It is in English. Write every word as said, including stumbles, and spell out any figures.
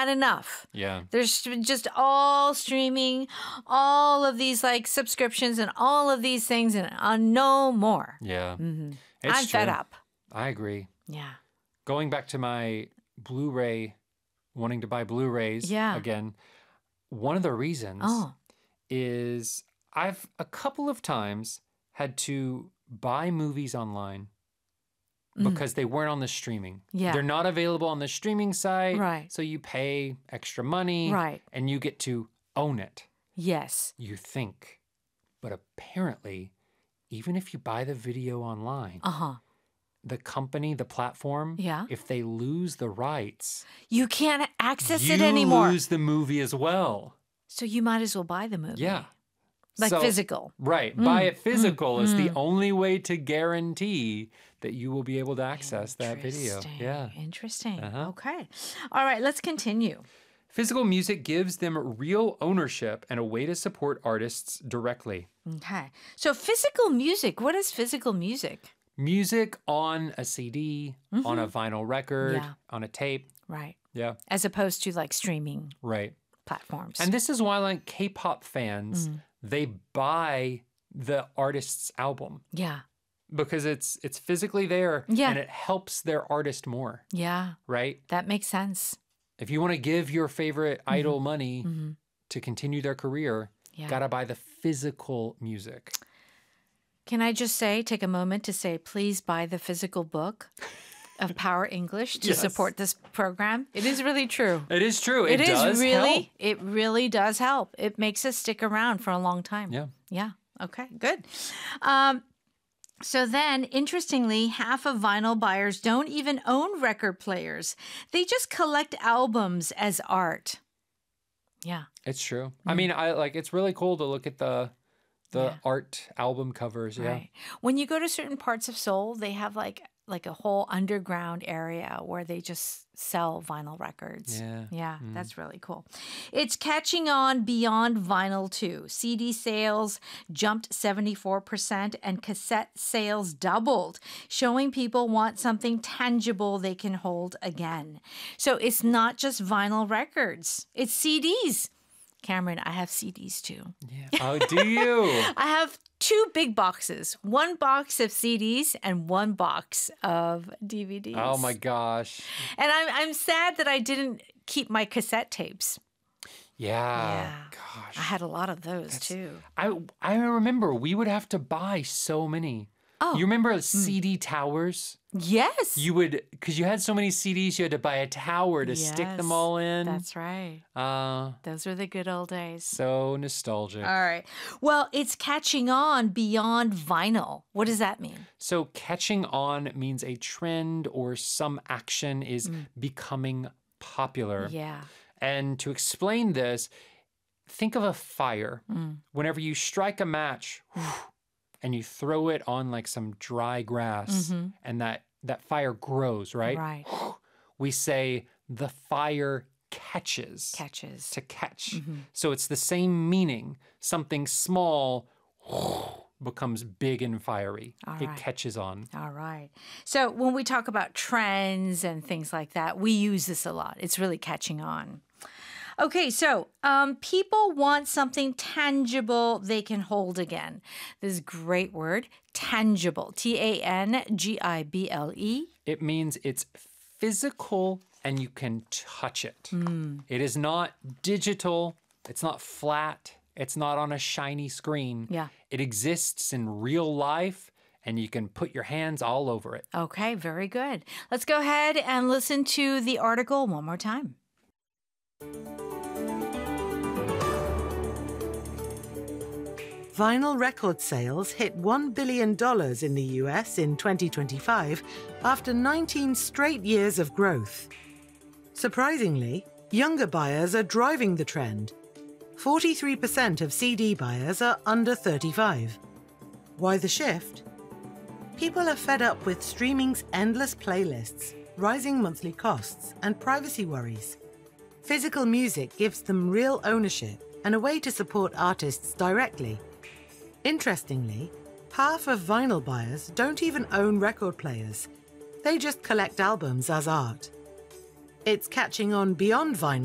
not enough. Yeah. There's just all streaming, all of these like subscriptions and all of these things and uh, no more. Yeah. Mm-hmm. It's I'm true. fed up. I agree. Yeah. Going back to my Blu-ray, wanting to buy Blu-rays Yeah. again, one of the reasons Oh. is I've a couple of times had to buy movies online because they weren't on the streaming. Yeah. They're not available on the streaming site. Right. So you pay extra money. Right. And you get to own it. Yes. You think. But apparently, even if you buy the video online, Uh-huh. the company, the platform, Yeah. if they lose the rights, You can't access you it anymore. lose the movie as well. So you might as well buy the movie. Yeah. Like So- physical. Right. Mm, Buy it physical mm, is the mm. only way to guarantee that you will be able to access that video. Interesting. Yeah. Interesting. Uh-huh. Okay. All right, let's continue. Physical music gives them real ownership and a way to support artists directly. Okay. So physical music, what is physical music? Music on a C D, on a vinyl record, Mm-hmm. Yeah. on a tape. Right. Yeah. As opposed to like streaming Right. platforms. And this is why, like K-pop fans, Mm. they buy the artist's album yeah. because it's it's physically there Yeah. and it helps their artist more, Yeah. right? That makes sense. If you want to give your favorite idol money Mm-hmm. to continue their career, Yeah. gotta buy the physical music. Can I just say, take a moment to say, please buy the physical book of Power English to Yes. support this program? It is really true. It is true. It, It is does really, help. it really does help. It makes us stick around for a long time. Yeah. Yeah. Okay, good. Um, so then, interestingly, half of vinyl buyers don't even own record players. They just collect albums as art. Yeah. It's true. I mean, I like it's really cool to look at the the Yeah. art album covers. Yeah. Right. When you go to certain parts of Seoul, they have like like a whole underground area where they just sell vinyl records. Yeah. Yeah, that's really cool. It's catching on beyond vinyl too. C D sales jumped seventy-four percent and cassette sales doubled, showing people want something tangible they can hold again. So it's not just vinyl records, it's C Ds. Cameron, I have C Ds too. Yeah. Oh, do you? I have two big boxes, one box of C Ds and one box of D V Ds. Oh my gosh. And I'm, I'm sad that I didn't keep my cassette tapes. Yeah. Yeah. Gosh. I had a lot of those too. I I remember we would have to buy so many. Oh. You remember C D towers? Yes. You would, because you had so many C Ds, you had to buy a tower to stick them Yes, all in. That's right. Uh, Those were the good old days. so nostalgic. All right. Well, it's catching on beyond vinyl. What does that mean? So catching on means a trend or some action is becoming popular. Mm. Yeah. And to explain this, think of a fire. Mm. Whenever you strike a match and you throw it on like some dry grass and that, that fire grows, right? Right. We say the fire catches. Catches. To catch. Mm-hmm. So it's the same meaning. Something small becomes big and fiery. All it right. catches on. All right. So when we talk about trends and things like that, we use this a lot. It's really catching on. Okay, so um, people want something tangible they can hold again. This is a great word, tangible, T A N G I B L E. It means it's physical and you can touch it. It is not digital. It's not flat. It's not on a shiny screen. Yeah. It exists in real life and you can put your hands all over it. Okay, very good. Let's go ahead and listen to the article one more time. Vinyl record sales hit one billion dollars in the U S in twenty twenty-five after nineteen straight years of growth. Surprisingly, younger buyers are driving the trend. forty-three percent of C D buyers are under thirty-five. Why the shift? People are fed up with streaming's endless playlists, rising monthly costs, and privacy worries. Physical music gives them real ownership and a way to support artists directly. Interestingly, half of vinyl buyers don't even own record players. They just collect albums as art. It's catching on beyond vinyl